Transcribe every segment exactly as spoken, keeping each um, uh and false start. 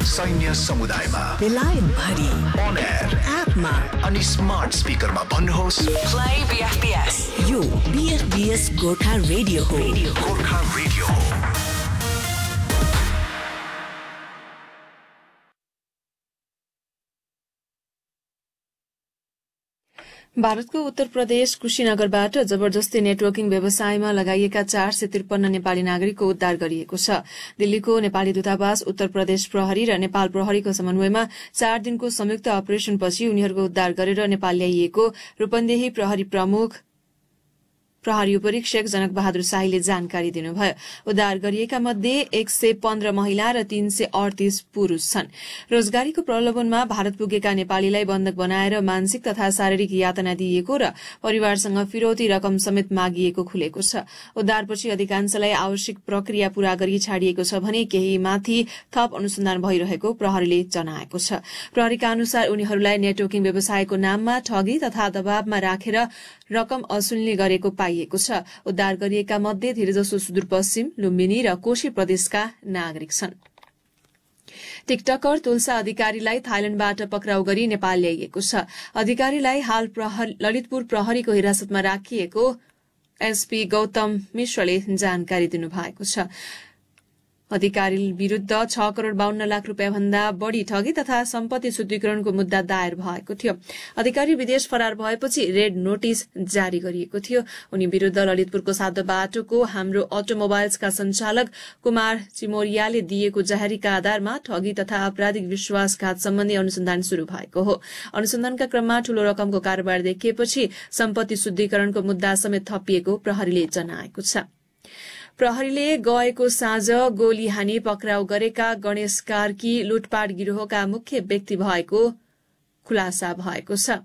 सैन्य समुदायमा, बेलायत भरि, on air, एपमा अनि स्मार्ट स्पिकरमा भन्नुहोस् Play B F B S. यो B F B S Gorkha radio हो। गोर्खा रेडियो हो। भारतको उत्तर प्रदेश कुशीनगरबाट जबरजस्ती नेटवर्किङ व्यवसायमा लगाइएका चार सय त्रिपन्न नेपाली नागरिकको उद्धार गरिएको छ। दिल्लीको नेपाली दूतावास, उत्तर प्रदेश प्रहरी र नेपाल प्रहरीको समन्वयमा चार दिनको संयुक्त अपरेशनपछि उनीहरूको उद्धार गरेर नेपाल ल्याइएको रूपन्देही प्रहरी प्रमुख प्रहरी उपरीक्षक जनक बहादुर शाहीले जानकारी दिनुभयो। उद्धार गरिएका मध्ये एक सय पन्ध्र महिला र तीन सय अडतीस पुरूष छन्। रोजगारीको प्रलोभनमा भारत पुगेका नेपालीलाई बन्धक बनाएर मानसिक तथा शारीरिक यातना दिइएको र परिवारसँग फिरौती रकम समेत मागिएको खुलेको छ। उद्धारपछि अधिकांशलाई आवश्यक प्रक्रिया पूरा गरी छाडिएको छ भने केही माथि थप अनुसन्धान भइरहेको प्रहरीले जनाएको छ। प्रहरीका अनुसार उनीहरूलाई नेटवर्किङ व्यवसायको नाममा ठगी तथा दबावमा राखेर रकम असुल्ने गरेको पाइएको छ। उद्धार गरिएका मध्ये धेरैजसो सुदूरपश्चिम, लुम्बिनी र कोशी प्रदेशका नागरिक छन्। टिकटकर तुलसा अधिकारीलाई थाइल्याण्डबाट पक्राउ गरी नेपाल ल्याइएको छ। अधिकारीलाई हाल ललितपुर प्रहरीको हिरासतमा राखिएको एसपी गौतम मिश्रले जानकारी दिनुभएको छ। अधिकारी विरूद्ध छ करोड़ बाहन्न लाख रूपियाँ भन्दा बढ़ी ठगी तथा सम्पत्ति शुद्धिकरणको मुद्दा दायर भएको थियो। अधिकारी विदेश फरार भएपछि रेड नोटिस जारी गरिएको थियो। उनी विरूद्ध ललितपुरको सातो बाटोको हाम्रो अटोमोबाइल्सका संचालक कुमार चिमोरियाले दिएको जाहेरीका आधारमा ठगी तथा आपराधिक विश्वासघात सम्बन्धी अनुसन्धान शुरू भएको हो। अनुसन्धानका क्रममा ठूलो रकमको कारोबार देखिएपछि सम्पत्ति शुद्धिकरणको मुद्दा समेत थपिएको प्रहरीले जनाएको छ। प्रहरीले गएको साँझ गोली हानी पक्राउ गरेका गणेश कार्की लुटपाट गिरोहका मुख्य व्यक्ति भएको खुलासा भएको छ।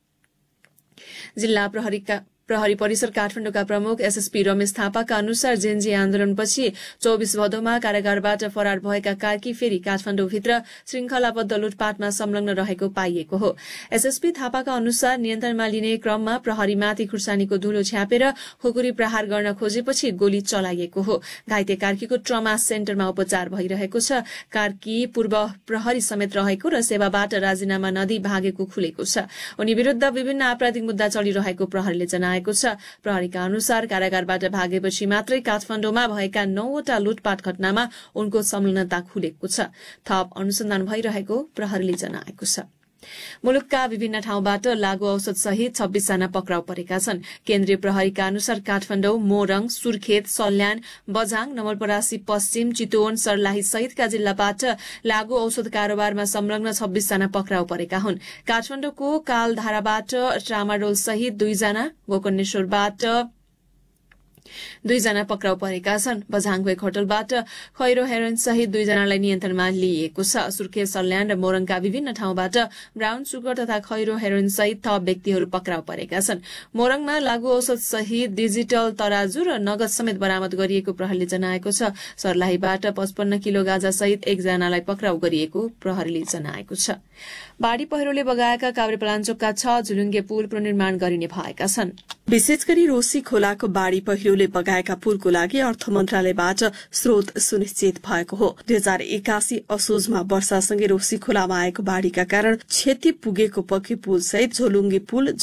जिल्ला प्रहरीका प्रहरी परिसर काठमाडौँका प्रमुख एसएसपी रमेश थापाका अनुसार जेएनजी आन्दोलनपछि चौबीस भदौमा कारागारबाट फरार भएका कार्की फेरि काठमाडौँभित्र श्रृंखलाबद्ध लुटपाटमा संलग्न रहेको पाइएको हो। एसएसपी थापाका अनुसार नियन्त्रणमा लिने क्रममा प्रहरीमाथि खुर्सानीको धूलो छ्यापेर खुकुरी प्रहार गर्न खोजेपछि गोली चलाइएको हो। घाइते कार्कीको ट्रमा सेन्टरमा उपचार भइरहेको छ। कार्की पूर्व प्रहरी समेत रहेको र सेवाबाट राजीनामा नदिई भागेको खुलेको छ। उनी विरूद्ध विभिन्न आपराधिक मुद्दा चलिरहेको प्रहरीले जनाएको छ। प्रहरीका अनुसार कारागारबाट भागेपछि मात्रै काठमाडौँमा भएका नौवटा लुटपाट घटनामा उनको संलग्नता खुलेको छ। थप अनुसन्धान भइरहेको प्रहरीले जनाएको छ। मुलुकका विभिन्न ठाउँबाट लागू औषध सहित छब्बीस जना पक्राउ परेका छन्। केन्द्रीय प्रहरीका अनुसार काठमाडौँ, मोरङ, सुर्खेत, सल्यान, बझाङ, नवलपरासी पश्चिम, चितवन, सर्लाही सहितका जिल्लाबाट लागू औषध कारोबारमा संलग्न छब्बीस जना पक्राउ परेका हुन्। काठमाडौँको कालधाराबाट ट्रामाडोल सहित दुईजना, गोकर्णेश्वरबाट दुईजना पक्राउ परेका छन्। बझाङको एक होटलबाट खैरो हेरोइन सहित दुईजनालाई नियन्त्रणमा लिइएको छ। सुर्खेत, सल्यान र मोरङका विभिन्न ठाउँबाट ब्राउन सुगर तथा खैरो हेरोइन सहित थप व्यक्तिहरू पक्राउ परेका छन्। मोरङमा लागू औषध सहित डिजिटल तराजु र नगद समेत बरामद गरिएको प्रहरीले जनाएको छ। सर्लाहीबाट पचपन्न किलो गाँजा सहित एकजनालाई पक्राउ गरिएको प्रहरीले जनाएको छ। बाढ़ी पहिरोले बगाएका काभ्रेपलाञ्चोकका छ झुलुङ्गे पुल पुनर्निर्माण गरिने भएका छन्। विशेष गरी रोशी खोलाको बाढ़ी पहिरोले बगाएका पुलको लागि अर्थ मन्त्रालयबाट स्रोत सुनिश्चित भएको हो। दुई हजार एकासी असोजमा वर्षासँगै रोशी खोलामा आएको बाढ़ीका कारण क्षति पुगेको पक्की पुल सहित झोलुङ्गे पुल